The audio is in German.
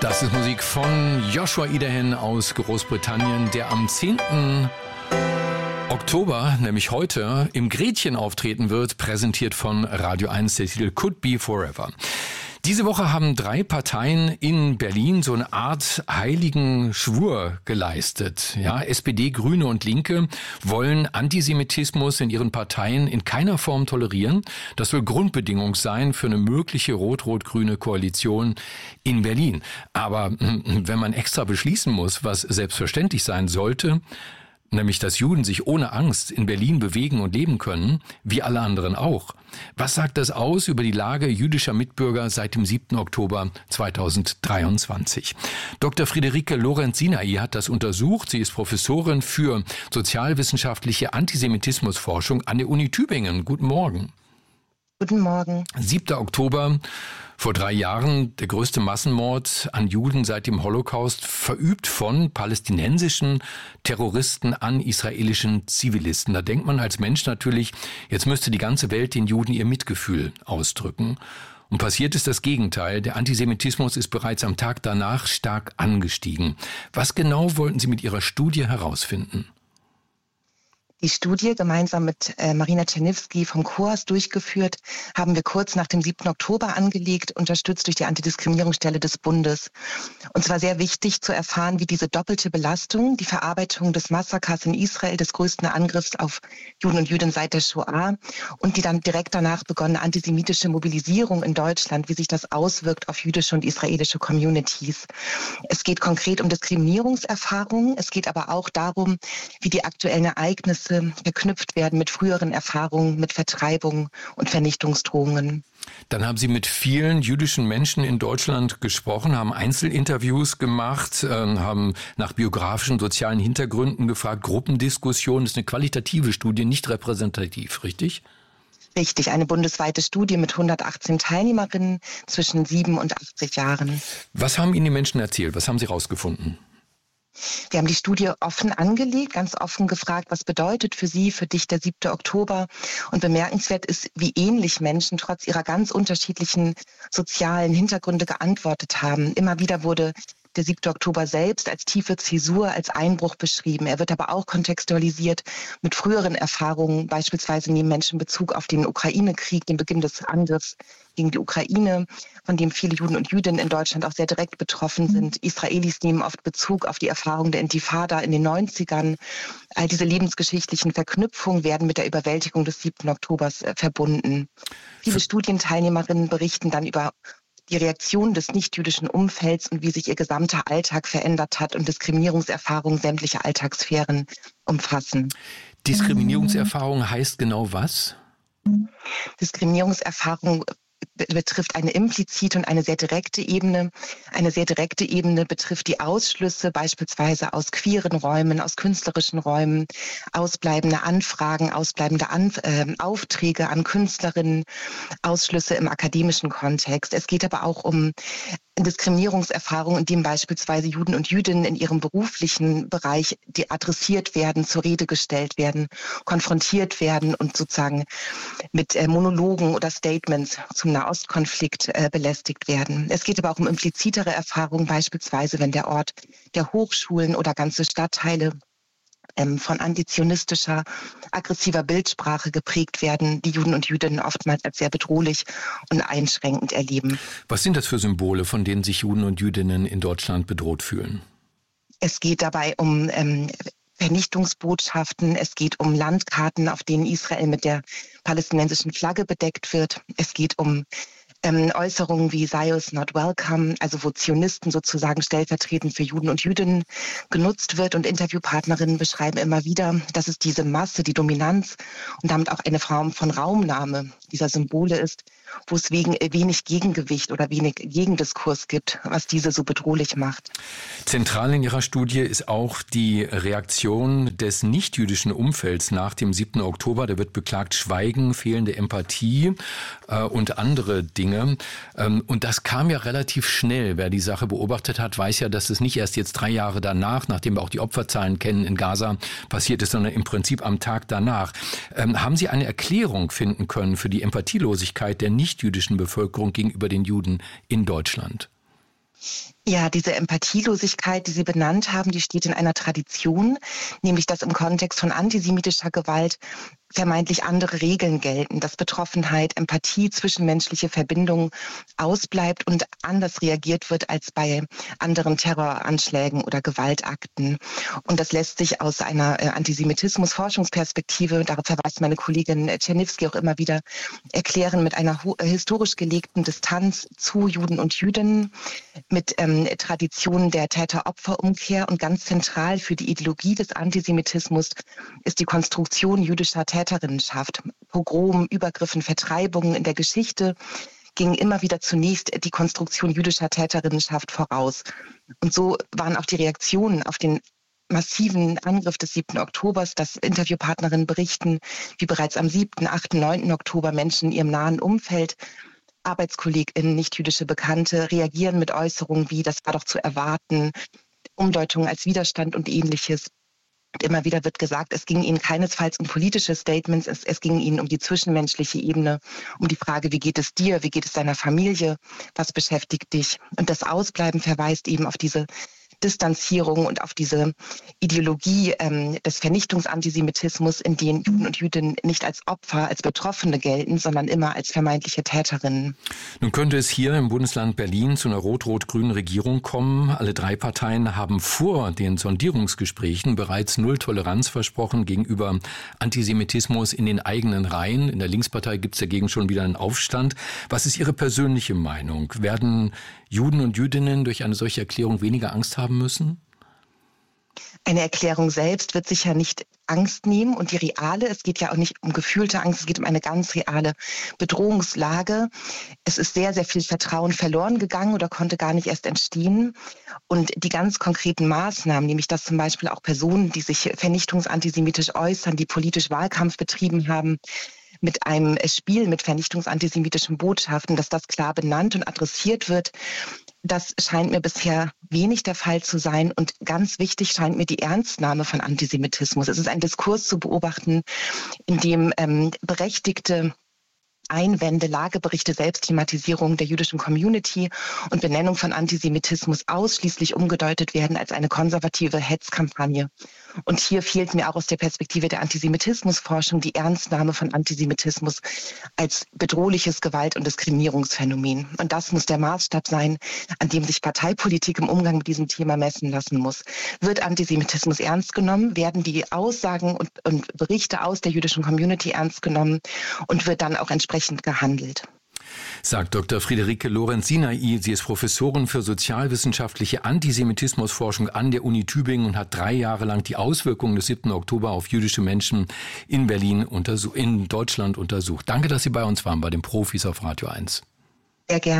Das ist Musik von Joshua Idahen aus Großbritannien, der am 10. Oktober, nämlich heute, im Gretchen auftreten wird, präsentiert von Radio 1, der Titel Could Be Forever. Diese Woche haben 3 Parteien in Berlin so eine Art heiligen Schwur geleistet. Ja, SPD, Grüne und Linke wollen Antisemitismus in ihren Parteien in keiner Form tolerieren. Das soll Grundbedingung sein für eine mögliche rot-rot-grüne Koalition in Berlin. Aber wenn man extra beschließen muss, was selbstverständlich sein sollte, nämlich dass Juden sich ohne Angst in Berlin bewegen und leben können, wie alle anderen auch. Was sagt das aus über die Lage jüdischer Mitbürger seit dem 7. Oktober 2023? Dr. Friederike Lorenz-Sinai hat das untersucht. Sie ist Professorin für sozialwissenschaftliche Antisemitismusforschung an der Uni Tübingen. Guten Morgen. Guten Morgen. 7. Oktober, vor 3 Jahren, der größte Massenmord an Juden seit dem Holocaust, verübt von palästinensischen Terroristen an israelischen Zivilisten. Da denkt man als Mensch natürlich, jetzt müsste die ganze Welt den Juden ihr Mitgefühl ausdrücken. Und passiert ist das Gegenteil. Der Antisemitismus ist bereits am Tag danach stark angestiegen. Was genau wollten Sie mit Ihrer Studie herausfinden? Die Studie, gemeinsam mit Marina Czerniewski vom COAS durchgeführt, haben wir kurz nach dem 7. Oktober angelegt, unterstützt durch die Antidiskriminierungsstelle des Bundes. Und zwar sehr wichtig zu erfahren, wie diese doppelte Belastung, die Verarbeitung des Massakers in Israel, des größten Angriffs auf Juden und Jüdinnen seit der Shoah und die dann direkt danach begonnene antisemitische Mobilisierung in Deutschland, wie sich das auswirkt auf jüdische und israelische Communities. Es geht konkret um Diskriminierungserfahrungen, es geht aber auch darum, wie die aktuellen Ereignisse verknüpft werden mit früheren Erfahrungen, mit Vertreibung und Vernichtungsdrohungen. Dann haben Sie mit vielen jüdischen Menschen in Deutschland gesprochen, haben Einzelinterviews gemacht, haben nach biografischen, sozialen Hintergründen gefragt, Gruppendiskussionen. Das ist eine qualitative Studie, nicht repräsentativ, richtig? Richtig, eine bundesweite Studie mit 118 Teilnehmerinnen zwischen 7 und 80 Jahren. Was haben Ihnen die Menschen erzählt? Was haben Sie rausgefunden? Wir haben die Studie offen angelegt, ganz offen gefragt, was bedeutet für Sie, für dich der 7. Oktober? Und bemerkenswert ist, wie ähnlich Menschen trotz ihrer ganz unterschiedlichen sozialen Hintergründe geantwortet haben. Immer wieder wurde der 7. Oktober selbst als tiefe Zäsur, als Einbruch beschrieben. Er wird aber auch kontextualisiert mit früheren Erfahrungen. Beispielsweise nehmen Menschen Bezug auf den Ukraine-Krieg, den Beginn des Angriffs gegen die Ukraine, von dem viele Juden und Jüdinnen in Deutschland auch sehr direkt betroffen sind. Israelis nehmen oft Bezug auf die Erfahrung der Intifada in den 90ern. All diese lebensgeschichtlichen Verknüpfungen werden mit der Überwältigung des 7. Oktobers verbunden. Viele Studienteilnehmerinnen berichten dann über die Reaktion des nichtjüdischen Umfelds und wie sich ihr gesamter Alltag verändert hat und Diskriminierungserfahrungen sämtliche Alltagssphären umfassen. Diskriminierungserfahrung heißt genau was? Diskriminierungserfahrung betrifft eine implizite und eine sehr direkte Ebene. Eine sehr direkte Ebene betrifft die Ausschlüsse beispielsweise aus queeren Räumen, aus künstlerischen Räumen, ausbleibende Anfragen, ausbleibende Aufträge an Künstlerinnen, Ausschlüsse im akademischen Kontext. Es geht aber auch um Diskriminierungserfahrungen, in denen beispielsweise Juden und Jüdinnen in ihrem beruflichen Bereich die adressiert werden, zur Rede gestellt werden, konfrontiert werden und sozusagen mit Monologen oder Statements zum Nahostkonflikt belästigt werden. Es geht aber auch um implizitere Erfahrungen, beispielsweise wenn der Ort der Hochschulen oder ganze Stadtteile von antizionistischer, aggressiver Bildsprache geprägt werden, die Juden und Jüdinnen oftmals als sehr bedrohlich und einschränkend erleben. Was sind das für Symbole, von denen sich Juden und Jüdinnen in Deutschland bedroht fühlen? Es geht dabei um Vernichtungsbotschaften, es geht um Landkarten, auf denen Israel mit der palästinensischen Flagge bedeckt wird. Es geht um Äußerungen wie Zion not welcome, also wo Zionisten sozusagen stellvertretend für Juden und Jüdinnen genutzt wird. Und Interviewpartnerinnen beschreiben immer wieder, dass es diese Masse, die Dominanz und damit auch eine Form von Raumnahme dieser Symbole ist, wo es wenig Gegengewicht oder wenig Gegendiskurs gibt, was diese so bedrohlich macht. Zentral in Ihrer Studie ist auch die Reaktion des nichtjüdischen Umfelds nach dem 7. Oktober. Da wird beklagt Schweigen, fehlende Empathie und andere Dinge. Und das kam ja relativ schnell. Wer die Sache beobachtet hat, weiß ja, dass es nicht erst jetzt 3 Jahre danach, nachdem wir auch die Opferzahlen kennen in Gaza, passiert ist, sondern im Prinzip am Tag danach. Haben Sie eine Erklärung finden können für die Empathielosigkeit der nichtjüdischen Bevölkerung gegenüber den Juden in Deutschland? Ja, diese Empathielosigkeit, die Sie benannt haben, die steht in einer Tradition, nämlich dass im Kontext von antisemitischer Gewalt vermeintlich andere Regeln gelten, dass Betroffenheit, Empathie, zwischenmenschliche Verbindungen ausbleibt und anders reagiert wird als bei anderen Terroranschlägen oder Gewaltakten. Und das lässt sich aus einer Antisemitismus-Forschungsperspektive, darauf verweist meine Kollegin Czerniewski auch immer wieder, erklären mit einer historisch gelegten Distanz zu Juden und Jüdinnen, mit Traditionen der Täter-Opfer-Umkehr, und ganz zentral für die Ideologie des Antisemitismus ist die Konstruktion jüdischer Täterinnenschaft. Pogrom, Übergriffen, Vertreibungen in der Geschichte gingen immer wieder zunächst die Konstruktion jüdischer Täterinnenschaft voraus. Und so waren auch die Reaktionen auf den massiven Angriff des 7. Oktobers, dass Interviewpartnerinnen berichten, wie bereits am 7., 8., 9. Oktober Menschen in ihrem nahen Umfeld, ArbeitskollegInnen, nicht-jüdische Bekannte, reagieren mit Äußerungen wie, das war doch zu erwarten, Umdeutungen als Widerstand und Ähnliches. Und immer wieder wird gesagt, es ging ihnen keinesfalls um politische Statements, es ging ihnen um die zwischenmenschliche Ebene, um die Frage, wie geht es dir, wie geht es deiner Familie, was beschäftigt dich? Und das Ausbleiben verweist eben auf diese Distanzierung und auf diese Ideologie des Vernichtungsantisemitismus, in denen Juden und Jüdinnen nicht als Opfer, als Betroffene gelten, sondern immer als vermeintliche Täterinnen. Nun könnte es hier im Bundesland Berlin zu einer rot-rot-grünen Regierung kommen. Alle drei Parteien haben vor den Sondierungsgesprächen bereits Null Toleranz versprochen gegenüber Antisemitismus in den eigenen Reihen. In der Linkspartei gibt es dagegen schon wieder einen Aufstand. Was ist Ihre persönliche Meinung? Werden Juden und Jüdinnen durch eine solche Erklärung weniger Angst haben müssen? Eine Erklärung selbst wird sicher nicht Angst nehmen, und die reale, es geht ja auch nicht um gefühlte Angst, es geht um eine ganz reale Bedrohungslage. Es ist sehr, sehr viel Vertrauen verloren gegangen oder konnte gar nicht erst entstehen. Und die ganz konkreten Maßnahmen, nämlich dass zum Beispiel auch Personen, die sich vernichtungsantisemitisch äußern, die politisch Wahlkampf betrieben haben, mit einem Spiel mit vernichtungsantisemitischen Botschaften, dass das klar benannt und adressiert wird, das scheint mir bisher wenig der Fall zu sein. Und ganz wichtig scheint mir die Ernstnahme von Antisemitismus. Es ist ein Diskurs zu beobachten, in dem berechtigte Einwände, Lageberichte, Selbstthematisierung der jüdischen Community und Benennung von Antisemitismus ausschließlich umgedeutet werden als eine konservative Hetzkampagne. Und hier fehlt mir auch aus der Perspektive der Antisemitismusforschung die Ernstnahme von Antisemitismus als bedrohliches Gewalt- und Diskriminierungsphänomen. Und das muss der Maßstab sein, an dem sich Parteipolitik im Umgang mit diesem Thema messen lassen muss. Wird Antisemitismus ernst genommen? Werden die Aussagen und Berichte aus der jüdischen Community ernst genommen? Und wird dann auch entsprechend gehandelt? Sagt Dr. Friederike Lorenz-Sinai. Sie ist Professorin für sozialwissenschaftliche Antisemitismusforschung an der Uni Tübingen und hat 3 Jahre lang die Auswirkungen des 7. Oktober auf jüdische Menschen in Berlin in Deutschland untersucht. Danke, dass Sie bei uns waren, bei den Profis auf Radio 1. Sehr gerne.